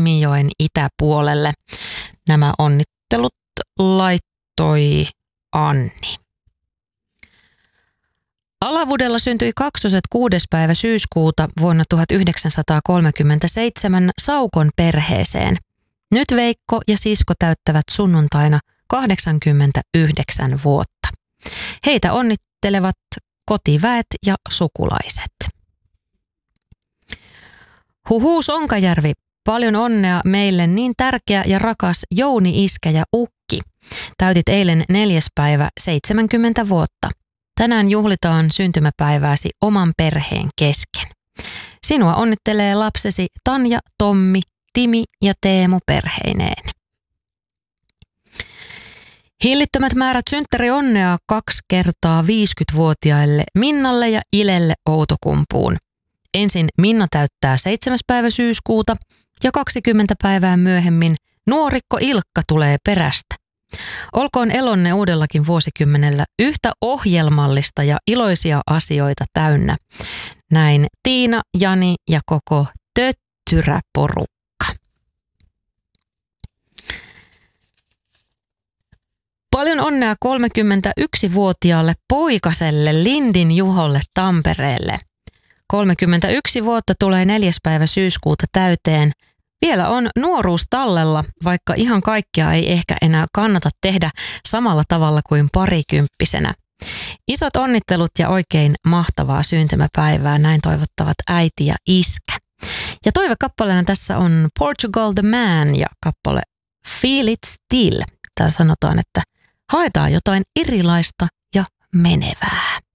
Kemijoen itäpuolelle. Nämä onnittelut laittoi Anni. Alavudella syntyi kaksoset 6. päivä syyskuuta vuonna 1937 Saukon perheeseen. Nyt Veikko ja sisko täyttävät sunnuntaina 89 vuotta. Heitä onnittelevat kotiväet ja sukulaiset. Huhuu Sonkajärvi, paljon onnea meille niin tärkeä ja rakas Jouni iskä ja ukki. Täytit eilen 4. päivä 70 vuotta. Tänään juhlitaan syntymäpäivääsi oman perheen kesken. Sinua onnittelee lapsesi Tanja, Tommi, Timi ja Teemu perheineen. Hillittömät määrät synttärionnea 2 kertaa 50-vuotiaille Minnalle ja Ilelle Outokumpuun. Ensin Minna täyttää 7. päivä syyskuuta ja 20 päivää myöhemmin nuorikko Ilkka tulee perästä. Olkoon elonne uudellakin vuosikymmenellä yhtä ohjelmallista ja iloisia asioita täynnä. Näin Tiina, Jani ja koko töttyräporukka. Paljon onnea 31-vuotiaalle poikaselle Lindin Juholle Tampereelle. 31 vuotta tulee 4. päivä syyskuuta täyteen. Vielä on nuoruus tallella, vaikka ihan kaikkea ei ehkä enää kannata tehdä samalla tavalla kuin parikymppisenä. Isot onnittelut ja oikein mahtavaa syntymäpäivää, näin toivottavat äiti ja iskä. Ja toivekappaleena tässä on Portugal the Man ja kappale Feel It Still. Täällä sanotaan, että haetaan jotain erilaista ja menevää.